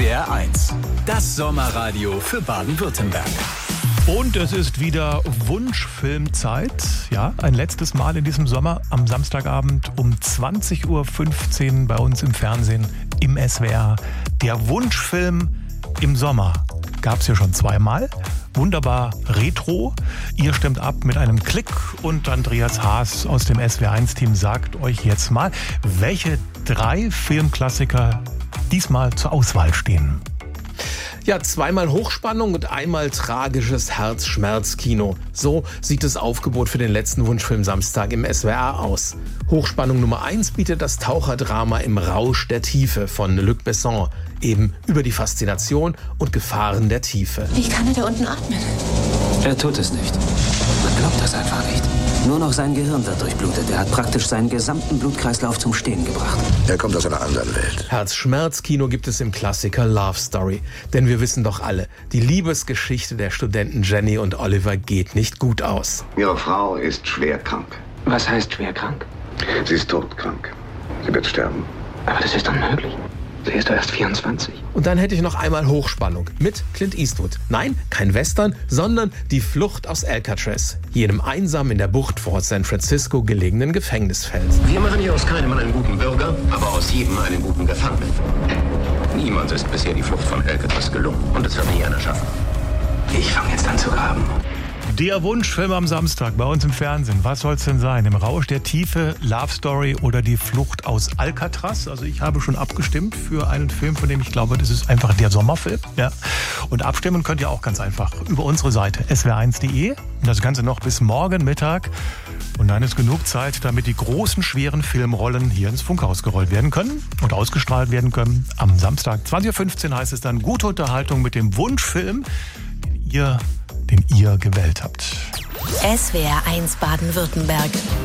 SWR 1, das Sommerradio für Baden-Württemberg. Und es ist wieder Wunschfilmzeit. Ja, ein letztes Mal in diesem Sommer am Samstagabend um 20.15 Uhr bei uns im Fernsehen im SWR. Der Wunschfilm im Sommer gab es ja schon zweimal. Wunderbar retro. Ihr stimmt ab mit einem Klick und Andreas Haas aus dem SWR1-Team sagt euch jetzt mal, welche 3 Filmklassiker diesmal zur Auswahl stehen. Ja, zweimal Hochspannung und einmal tragisches Herzschmerzkino. So sieht das Aufgebot für den letzten Wunschfilm Samstag im SWR aus. Hochspannung Nummer 1 bietet das Taucherdrama Im Rausch der Tiefe von Luc Besson. Eben über die Faszination und Gefahren der Tiefe. Wie kann er da unten atmen? Er tut es nicht. Man glaubt das einfach nicht. Nur noch sein Gehirn wird durchblutet. Er hat praktisch seinen gesamten Blutkreislauf zum Stehen gebracht. Er kommt aus einer anderen Welt. Herzschmerzkino gibt es im Klassiker Love Story. Denn wir wissen doch alle, die Liebesgeschichte der Studenten Jenny und Oliver geht nicht gut aus. Ihre Frau ist schwer krank. Was heißt schwer krank? Sie ist todkrank. Sie wird sterben. Aber das ist unmöglich. Sie ist doch erst 24. Und dann hätte ich noch einmal Hochspannung mit Clint Eastwood. Nein, kein Western, sondern die Flucht aus Alcatraz, jenem einsam in der Bucht vor San Francisco gelegenen Gefängnisfeld. Wir machen hier aus keinem einen guten Bürger, aber aus jedem einen guten Gefangenen. Niemand ist bisher die Flucht von Alcatraz gelungen und es wird nie einer schaffen. Ich fange jetzt an zu graben. Der Wunschfilm am Samstag bei uns im Fernsehen. Was soll es denn sein? Im Rausch der Tiefe, Love Story oder die Flucht aus Alcatraz? Also ich habe schon abgestimmt für einen Film, von dem ich glaube, das ist einfach der Sommerfilm. Ja. Und abstimmen könnt ihr auch ganz einfach über unsere Seite swr1.de. Und das Ganze noch bis morgen Mittag. Und dann ist genug Zeit, damit die großen, schweren Filmrollen hier ins Funkhaus gerollt werden können und ausgestrahlt werden können. Am Samstag 20.15 Uhr heißt es dann gute Unterhaltung mit dem Wunschfilm, den ihr gewählt habt. SWR 1 Baden-Württemberg.